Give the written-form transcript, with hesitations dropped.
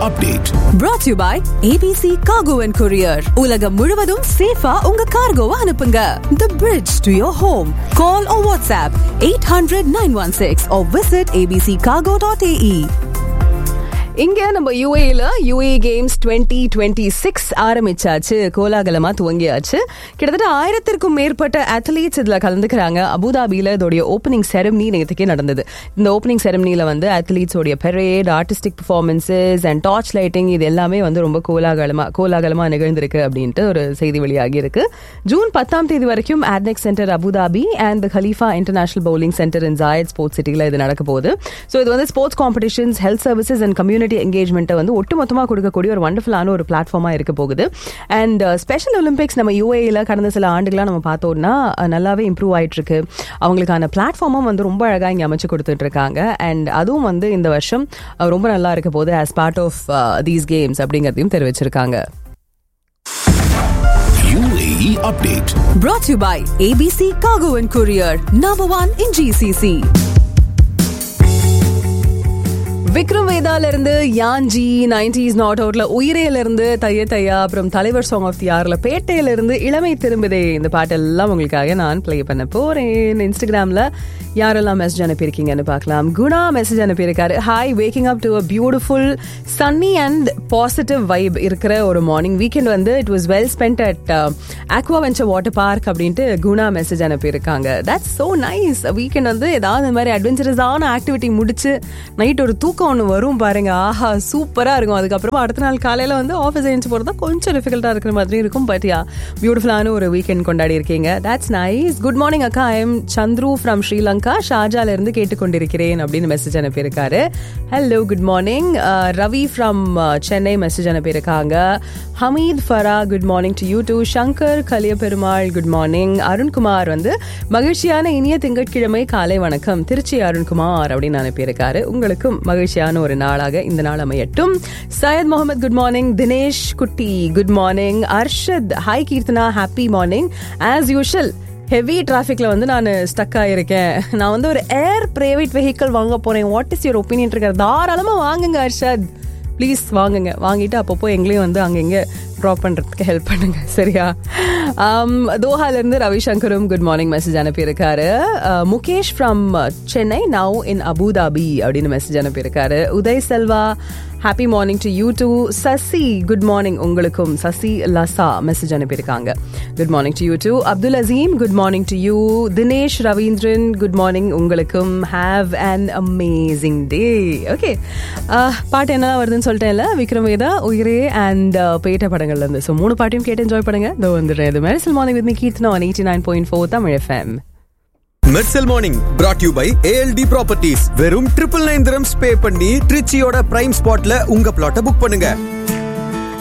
update. Brought to you by ABC Cargo and Courier. உலகம் முழுவதும் சேஃபா உங்க கார்கோவை அனுப்புங்க. The bridge to your home. Call or WhatsApp 800-916 or visit abccargo.ae. இங்க நம்ம யுஏல யுஏ கேம்ஸ் 2026 ஆரம்பிச்சாச்சு, கோலாகலமா துவங்கியாச்சு. கிட்டத்தட்ட 1000க்கும் மேற்பட்ட அத்லீட்ஸ் இதுல கலந்துக்கிறாங்க. அபுதாபியில இதோடைய ஓப்பனிங் செரமனி நேற்றுக்கே நடந்தது. இந்த ஓப்பனிங் செரமனில வந்து அத்லீட்ஸோடைய parade, artistic performances and torch lighting இது எல்லாமே வந்து ரொம்ப கோலாகலமா நிகழ்ந்திருக்கு அப்படின்ட்டு ஒரு செய்தி வெளியாகி இருக்கு. ஜூன் 10 வரைக்கும் ஆட்னெக் centre Abu Dhabi and Khalifa international bowling centre in Zayed sports சிட்டில இது நடக்க போகுது. ஸோ இது வந்து sports competitions, health services and community என்கேஜ்மெண்ட்டை வந்து ஒட்டுமொத்தமாக கொடுக்கக்கூடிய ஒரு வண்டர்ஃபுல்லான ஒரு பிளாட்ஃபார்மா இருக்க போகுது. அண்ட் ஸ்பெஷல் ஒலிம்பிக்ஸ் நம்ம யுஏல கடந்த சில ஆண்டுகளாக நம்ம பார்த்தோம்னா நல்லாவே இம்ப்ரூவ் ஆயிட்டு இருக்கு. அவங்களுக்கான பிளாட்ஃபார்மும் வந்து ரொம்ப அழகாக இங்கே அமைச்சு கொடுத்துட்டு இருக்காங்க. அண்ட் அதுவும் வந்து இந்த வருஷம் ரொம்ப நல்லா இருக்க போகுது as part of these games அப்படிங்கிறதையும் தெரிவிச்சிருக்காங்க. UAE update. Brought to you by ABC Cargo and Courier, number 1 in GCC. Vikram வேதால இருந்து யான்ஜி, 90s நாட் அவுட்ல உயிரேல இருந்து தையா, அப்புறம் தலைவர் சாங் ஆஃப் தி இயர்ல பேட்டையில இருந்து இளமை திரும்புதே, இந்த பாட்டெல்லாம் உங்களுக்காக நான் பிளே பண்ண போறேன். இன்ஸ்டாகிராம்ல யாரெல்லாம் மெசேஜ் அனுப்பியிருக்கீங்கன்னு பார்க்கலாம். குணா மெசேஜ் அனுப்பியிருக்காரு. Hi, waking up to a beautiful Sunny and positive vibe இருக்கிற ஒரு மார்னிங். வீக்கெண்ட் வந்து it was well spent at aqua venture water park அப்படின்ட்டு குணா மெசேஜ் அனுப்பியிருக்காங்க. That's so nice. வீக்கெண்ட் வந்து ஏதாவது இந்த மாதிரி அட்வென்ச்சரஸான ஆக்டிவிட்டி முடிச்சு நைட் ஒரு தூக்கம் ஒன்று வரும் பாருங்க, ஆஹா சூப்பராக இருக்கும். அதுக்கப்புறமா அடுத்த நாள் காலையில் வந்து ஆஃபீஸ் எழுந்து போகிறது கொஞ்சம் டிஃபிகல்ட்டாக இருக்கிற மாதிரி இருக்கும். பட் யா, பியூட்டிஃபுல்லான ஒரு வீக்கெண்ட் கொண்டாடி இருக்கீங்க. That's nice. குட் மார்னிங் அக்கா, I am Chandru from Sri Lanka, ஷார்ஜால இருந்து கேட்டுக்கொண்டிருக்கிறேன் அப்படின்னு மெசேஜ் அனுப்பியிருக்காரு. Hello, good morning. Ravi from Chennai message அனுப்பியிருக்காங்க. Hamid Farah, good morning to you two. Shankar Kaliyaperumal, good morning. Arunkumar வந்து மகிழ்ச்சியான இனிய திங்கட்கிழமை காலை வணக்கம், திருச்சி அருண்குமார் அப்படின்னு அனுப்பியிருக்காரு. உங்களுக்கும் மகிழ்ச்சியான ஒரு நாளாக இந்த நாள் அமையட்டும். Syed Mohammed, good morning. தினேஷ் குட்டி, good morning. Arshad, hi Keerthana, happy morning. As usual heavy டிராஃபிக்ல வந்து நான் ஸ்டக் ஆயிருக்கேன். நான் வந்து ஒரு ஏர் பிரைவேட் வெஹிக்கிள் வாங்க போறேன். வாட் இஸ் யுவர் ஒப்பீனியன் இருக்காரு? தாராளமா வாங்குங்க அர்ஷத், ப்ளீஸ் வாங்குங்க. வாங்கிட்டு அப்பப்போ எங்களையும் வந்து அங்கங்க ட்ராப் பண்றதுக்கு ஹெல்ப் பண்ணுங்க, சரியா? தோஹால இருந்து ரவிசங்கரும் குட் மார்னிங் மெசேஜ் அனுப்பியிருக்காரு. Mukesh from Chennai, now in Abu Dhabi அப்படின்னு மெசேஜ் அனுப்பியிருக்காரு. Uday Selva, happy morning to you two. Sasi, good morning உங்களுக்கும். சசி லசா மெசேஜ் அனுப்பியிருக்காங்க. Good morning to you two. Abdul Azeem, good morning to you. Dinesh Ravindran, good morning உங்களுக்கும். Have an amazing day. Okay, பாட்டு என்ன வருதுன்னு சொல்லிட்டேன்ல, விக்ரம் வேதா, உயிரே அண்ட் பேட்ட படங்கள்ல இருந்து. ஸோ 3 பாட்டையும் கேட்டு என்ஜாய் பண்ணுங்க. இதோ வந்துடுறேன். இது Mersal morning with me Keerthana on 89.4 Tamil FM. Mersal morning brought to you by ALD properties. வெறும் 999 dirhams பே பண்ணி திருச்சியோட பிரைம் ஸ்பாட்ல உங்க பிளாட்டை புக் பண்ணுங்க.